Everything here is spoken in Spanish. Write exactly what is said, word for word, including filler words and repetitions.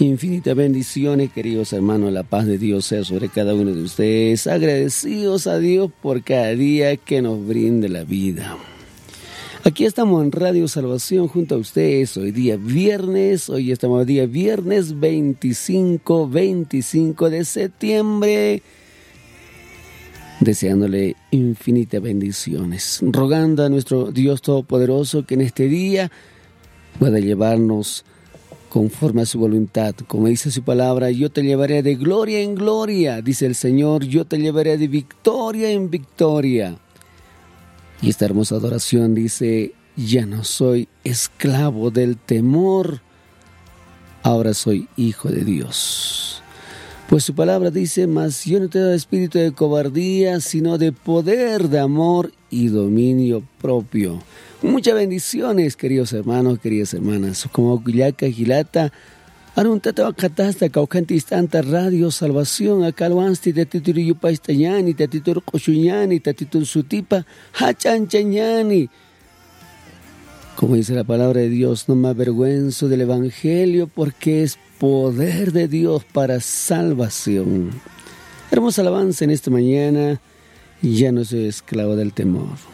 Infinitas bendiciones, queridos hermanos, la paz de Dios sea sobre cada uno de ustedes, agradecidos a Dios por cada día que nos brinde la vida. Aquí estamos en Radio Salvación junto a ustedes, hoy día viernes, hoy estamos día viernes veinticinco, veinticinco de septiembre, deseándole infinitas bendiciones, rogando a nuestro Dios Todopoderoso que en este día pueda llevarnos conforme a su voluntad. Como dice su palabra, yo te llevaré de gloria en gloria, dice el Señor, yo te llevaré de victoria en victoria. Y esta hermosa adoración dice, ya no soy esclavo del temor, ahora soy hijo de Dios. Pues su palabra dice, mas yo no te doy espíritu de cobardía, sino de poder, de amor y dominio propio. Muchas bendiciones, queridos hermanos, queridas hermanas. Como Guillaca, Gilata, Aruntata, Bacatasta, Caucantistanta, Radio Salvación, Acalwansti, Tatitur Yupaistañani, Tatitur Cochuñani, Tatitur Sutipa, Hachanchañani. Como dice la palabra de Dios, no me avergüenzo del Evangelio porque es poder de Dios para salvación. Hermosa alabanza en esta mañana, ya no soy esclavo del temor.